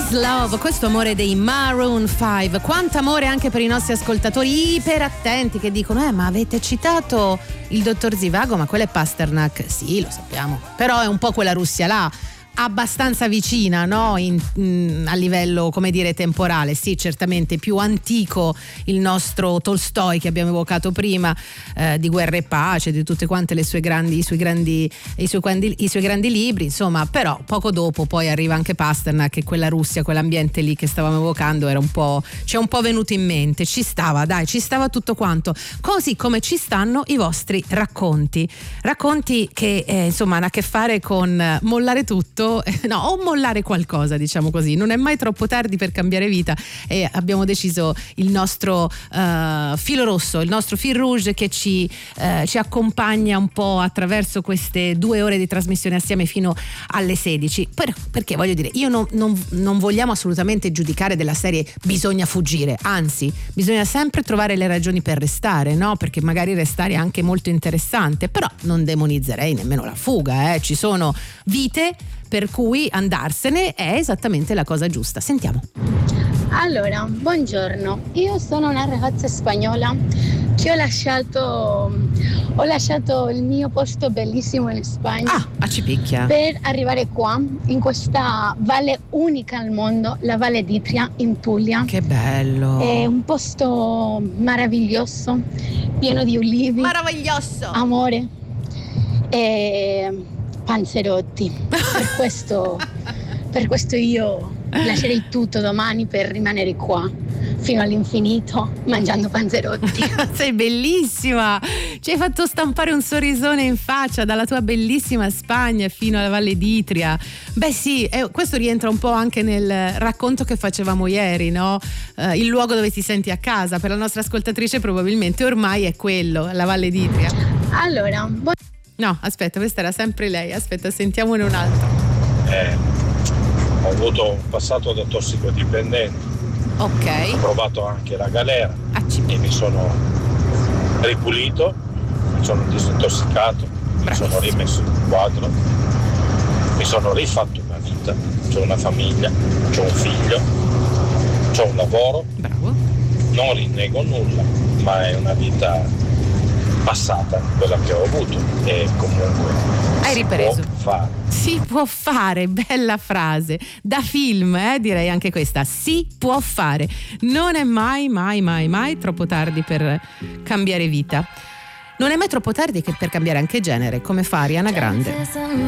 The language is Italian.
Is Love, questo amore dei Maroon 5. Quanto amore anche per i nostri ascoltatori iperattenti che dicono ma avete citato il dottor Zivago, ma quello è Pasternak. Sì, lo sappiamo, però è un po' quella Russia là, abbastanza vicina, no? A livello, come dire, temporale. Sì, certamente più antico il nostro Tolstoi che abbiamo evocato prima, di Guerra e Pace, di tutte quante i suoi grandi libri, insomma. Però poco dopo poi arriva anche Pasternak, e quella Russia, quell'ambiente lì che stavamo evocando era ci è un po' venuto in mente. Ci stava tutto quanto, così come ci stanno i vostri racconti che insomma hanno a che fare con mollare tutto, o mollare qualcosa, diciamo così. Non è mai troppo tardi per cambiare vita, e abbiamo deciso il nostro filo rosso, il nostro fil rouge che ci accompagna un po' attraverso queste 2 ore di trasmissione assieme fino alle 16. Perché voglio dire, io non vogliamo assolutamente giudicare della serie bisogna fuggire, anzi bisogna sempre trovare le ragioni per restare, no? Perché magari restare è anche molto interessante, però non demonizzerei nemmeno la fuga, ci sono vite per cui andarsene è esattamente la cosa giusta. Sentiamo. Allora, buongiorno, io sono una ragazza spagnola che ho lasciato il mio posto bellissimo in Spagna a Cipicchia per arrivare qua, in questa valle unica al mondo, la Valle d'Itria in Puglia. Che bello! È un posto meraviglioso, pieno di ulivi, meraviglioso, amore e panzerotti. Per questo io lascerei tutto domani per rimanere qua fino all'infinito mangiando panzerotti. Sei bellissima, ci hai fatto stampare un sorrisone in faccia dalla tua bellissima Spagna fino alla Valle d'Itria. Beh sì, questo rientra un po' anche nel racconto che facevamo ieri, no? Il luogo dove ti senti a casa. Per la nostra ascoltatrice probabilmente ormai è quello, la Valle d'Itria. Allora, no, aspetta, questa era sempre lei. Aspetta, sentiamone un altro. Ho avuto un passato da tossicodipendente. Ok. Ho provato anche la galera e mi sono ripulito, mi sono disintossicato, mi sono rimesso in quadro, mi sono rifatto una vita, c'ho una famiglia, c'ho un figlio, c'ho un lavoro. Bravo. Non rinnego nulla, ma è una vita passata quella che ho avuto, e comunque hai ripreso. Si può fare, bella frase da film, direi anche questa. Si può fare, non è mai troppo tardi per cambiare vita. Non è mai troppo tardi che per cambiare anche genere, come fa Ariana Grande.